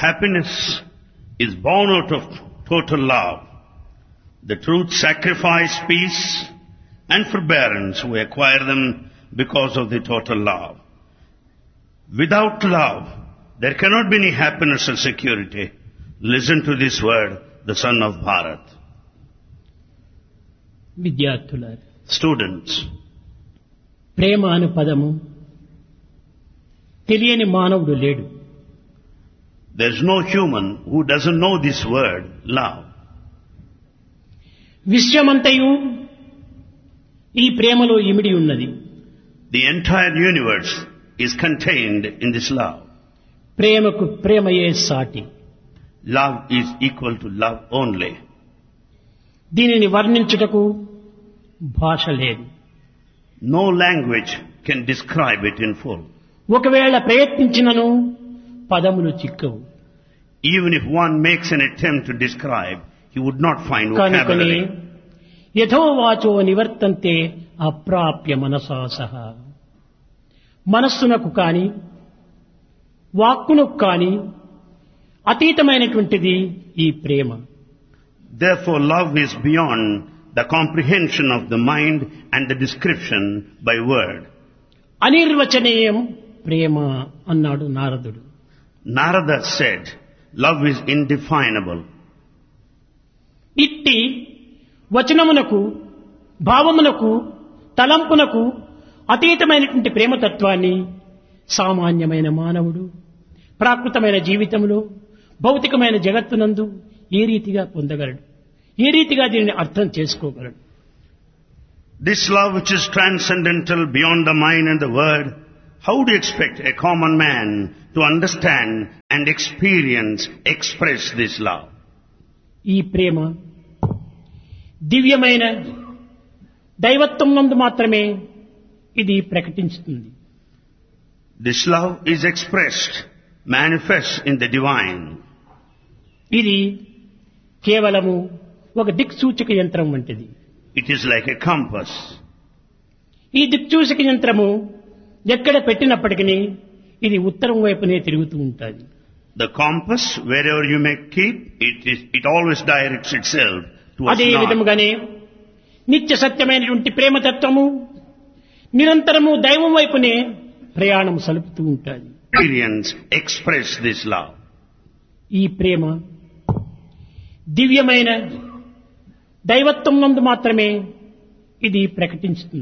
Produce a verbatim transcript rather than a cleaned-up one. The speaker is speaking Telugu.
Happiness is born out of total love. The truth, sacrifice, peace and forbearance, we acquire them because of the total love. Without love, there cannot be any happiness or security. Listen to this word, the son of Bharat. విద్యార్థులారా, Students, ప్రేమ అను పదము తెలియని మానవుడు లేడు. there is no human who doesn't know this word, love. విశ్వమంతయు ఈ ప్రేమలో ఇమిడి ఉన్నది. The entire universe is contained in this love. ప్రేమకు ప్రేమయే సాటి. Love is equal to love only. దీనిని వర్ణించుటకు భాష లేదు. No language can describe it in full. ఒకవేళ ప్రయత్నించినను పదములు చిక్కవు. Even if one makes an attempt to describe, he would not find కనుకనే vocabulary. యథోవాచో నివర్తంతే అప్రాప్య మనసా సహా. మనస్సునకు కాని వాక్కునకు కాని అతీతమైనటువంటిది ఈ ప్రేమ. Therefore, love is beyond the comprehension of the mind and the description by word. అనిర్వచనీయం ప్రేమ అన్నాడు నారదుడు. Narada said, love is indefinable. ఇట్టి వచనమునకు, భావమునకు, తలంపునకు అతీతమైనటువంటి ప్రేమతత్వాన్ని సామాన్యమైన మానవుడు ప్రాకృతమైన జీవితంలో భౌతికమైన జగత్తునందు ఏ రీతిగా పొందగలడు, ఏ రీతిగా దీనిని అర్థం చేసుకోగలడు? This love which is transcendental beyond the mind and the word, how do you expect a common man to understand and experience, express this love? ఈ ప్రేమ దివ్యమైన దైవత్వం నందు మాత్రమే ఇది ప్రకటించుతుంది. This love is expressed, manifest in the divine. ఇది కేవలము ఒక దిక్సూచక యంత్రం వంటిది. It is like a compass. ఈ దిక్సూచక యంత్రము ఎక్కడ పెట్టినప్పటికీ ఇది ఉత్తరం వైపునే తిరుగుతూ ఉంటుంది. The compass, wherever you may keep, it is, it always directs itself towards అదే north. విధముగానే నిత్య సత్యమైనటువంటి ప్రేమతత్వము నిరంతరము దైవం వైపునే ప్రయాణం సలుపుతూ ఉంటుంది. Experience, express this love. ఈ ప్రేమ దివ్యమైన దైవత్వం నందు మాత్రమే ఇది ప్రకటించుతుంది.